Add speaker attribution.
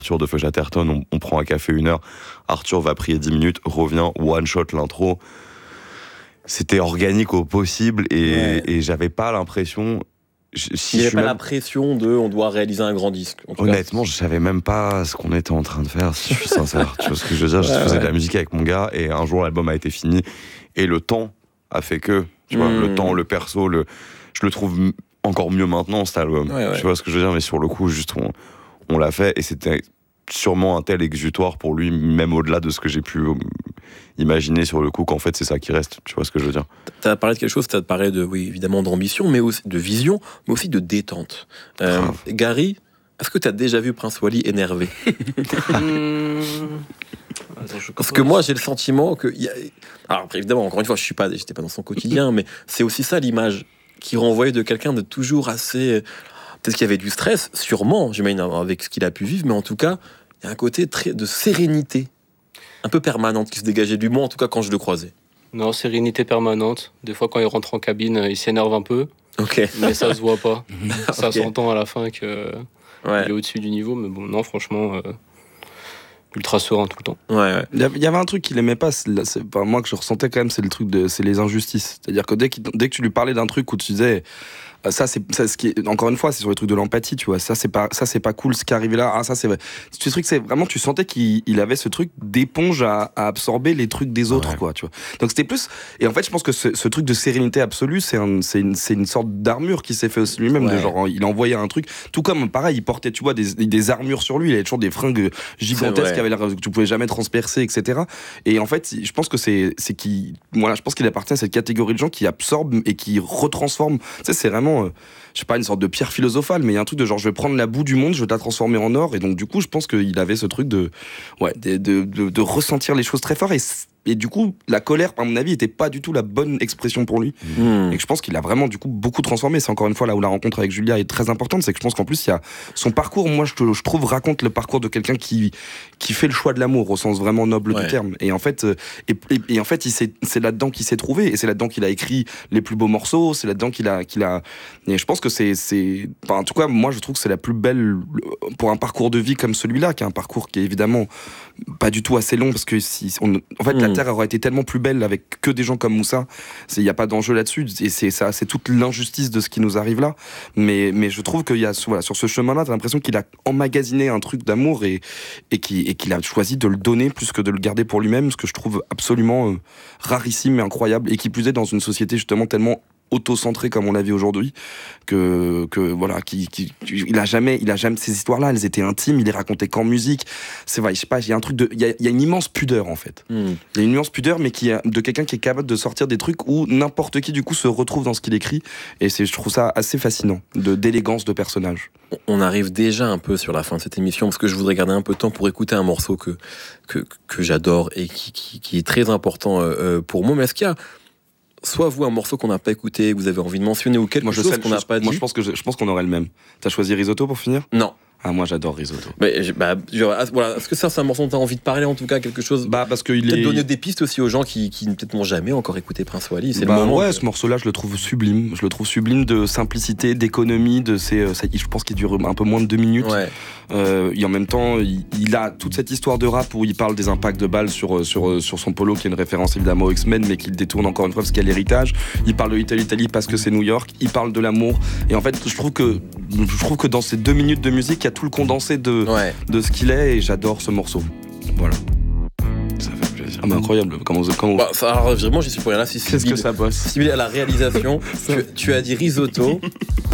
Speaker 1: Arthur de Feu Chatterton, on prend un café 1 heure, Arthur va prier 10 minutes, revient, one shot l'intro. C'était organique au possible et j'avais pas l'impression...
Speaker 2: Il n'y avait pas la pression de on doit réaliser un grand disque.
Speaker 1: Honnêtement, je savais même pas ce qu'on était en train de faire, si je suis sincère. Tu vois ce que je veux dire? Je faisais de la musique avec mon gars et un jour l'album a été fini et le temps a fait que, tu vois, le temps, le perso, je le trouve encore mieux maintenant cet album. Tu vois ce que je veux dire? Mais sur le coup, juste on l'a fait et c'était sûrement un tel exutoire pour lui, même au-delà de ce que j'ai pu imaginer sur le coup, qu'en fait c'est ça qui reste. Tu vois ce que je veux dire?
Speaker 2: T'as parlé de quelque chose, t'as parlé de, oui, évidemment d'ambition, mais aussi de vision, mais aussi de détente. Gary, est-ce que t'as déjà vu Prince Wally énervé? Parce que moi j'ai le sentiment que... Alors après, évidemment, encore une fois, j'étais pas dans son quotidien, mais c'est aussi ça l'image qui renvoyait de quelqu'un de toujours assez... Peut-être qu'il y avait du stress, sûrement, j'imagine, avec ce qu'il a pu vivre, mais en tout cas, il y a un côté de sérénité, un peu permanente, qui se dégageait du moi, en tout cas quand je le croisais.
Speaker 3: Non, sérénité permanente. Des fois, quand il rentre en cabine, il s'énerve un peu. Mais ça se voit pas. Ça s'entend à la fin qu'il est au-dessus du niveau. Mais bon, non, franchement, ultra serein tout le temps.
Speaker 4: Il y avait un truc qu'il aimait pas, moi que je ressentais quand même, c'est les injustices. C'est-à-dire que dès que tu lui parlais d'un truc où tu disais... Ça, ce qui est, encore une fois, c'est sur le truc de l'empathie, tu vois. Ça, c'est pas cool ce qui est arrivé là. Ah, ça, c'est vrai. Ce truc, c'est vraiment, tu sentais qu'il avait ce truc d'éponge à absorber les trucs des autres, quoi, tu vois. Donc, c'était plus, et en fait, je pense que ce truc de sérénité absolue, c'est une sorte d'armure qui s'est fait aussi lui-même, de genre, il envoyait un truc, tout comme, pareil, il portait, tu vois, des armures sur lui, il avait toujours des fringues gigantesques qui avaient l'air que tu pouvais jamais transpercer, etc. Et en fait, je pense que je pense qu'il appartient à cette catégorie de gens qui absorbent et qui retransforment. Tu sais, c'est vraiment, je sais pas, une sorte de pierre philosophale, mais il y a un truc de genre, je vais prendre la boue du monde, je vais la transformer en or, et donc du coup, je pense qu'il avait ce truc de ressentir les choses très fort, et du coup, la colère, à mon avis, était pas du tout la bonne expression pour lui. Et que je pense qu'il a vraiment, du coup, beaucoup transformé. C'est encore une fois là où la rencontre avec Julia est très importante, c'est que je pense qu'en plus, il y a son parcours, moi, je trouve, raconte le parcours de quelqu'un qui fait le choix de l'amour au sens vraiment noble du terme. Et en fait, en fait, c'est là-dedans qu'il s'est trouvé, et c'est là-dedans qu'il a écrit les plus beaux morceaux, c'est là-dedans qu'il a, et je pense que en tout cas, moi, je trouve que c'est la plus belle, pour un parcours de vie comme celui-là, qui est un parcours qui est évidemment pas du tout assez long, parce que en fait, la Terre aurait été tellement plus belle avec que des gens comme Moussa. Il n'y a pas d'enjeu là-dessus, et c'est toute l'injustice de ce qui nous arrive là. Mais je trouve qu'il y a, sur ce chemin-là, t'as l'impression qu'il a emmagasiné un truc d'amour et qu'il a choisi de le donner plus que de le garder pour lui-même, ce que je trouve absolument rarissime et incroyable, et qui plus est dans une société justement tellement auto-centré comme on l'a vu aujourd'hui, que voilà, il a jamais ces histoires-là, elles étaient intimes, il les racontait qu'en musique. C'est vrai, je sais pas, il y a un truc il y a une immense pudeur en fait. Il y a une immense pudeur, mais de quelqu'un qui est capable de sortir des trucs où n'importe qui du coup se retrouve dans ce qu'il écrit, et je trouve ça assez fascinant, d'élégance de personnage.
Speaker 2: On arrive déjà un peu sur la fin de cette émission, parce que je voudrais garder un peu de temps pour écouter un morceau que j'adore et qui est très important pour moi. Mais est-ce qu'il y a soit vous, un morceau qu'on n'a pas écouté, que vous avez envie de mentionner, ou quelque chose qu'on n'a pas dit?
Speaker 4: Moi, je pense qu'on aurait le même. T'as choisi Risotto pour finir?
Speaker 2: Non.
Speaker 4: Ah, moi j'adore Risotto.
Speaker 2: Mais voilà, est-ce que ça c'est un morceau dont tu as envie de parler, en tout cas, quelque chose?
Speaker 4: Parce que
Speaker 2: peut-être donner des pistes aussi aux gens qui peut-être n'ont jamais encore écouté Prince Wally. C'est le moment.
Speaker 4: Ouais, ce morceau-là, je le trouve sublime. Je le trouve sublime de simplicité, d'économie, je pense qu'il dure un peu moins de 2 minutes. Et en même temps, il a toute cette histoire de rap où il parle des impacts de balles sur son polo, qui est une référence évidemment aux X-Men, mais qu'il détourne encore une fois parce qu'il y a l'héritage. Il parle de l'Italie parce que c'est New York. Il parle de l'amour. Et en fait, je trouve que dans ces 2 minutes de musique, il y a tout le condensé de ce qu'il est, et j'adore ce morceau. Voilà.
Speaker 1: Ça fait plaisir.
Speaker 4: Ah, mais incroyable.
Speaker 2: Alors, vraiment, j'y suis pour rien là.
Speaker 4: Qu'est-ce que ça bosse?
Speaker 2: Similé à la réalisation, tu as dit Risotto.